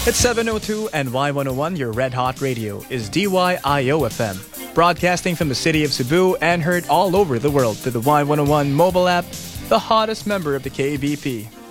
It's 7:02 and Y101, your red hot radio, is DYIO FM. Broadcasting from the city of Cebu and heard all over the world through the Y101 mobile app, the hottest member of the KBP.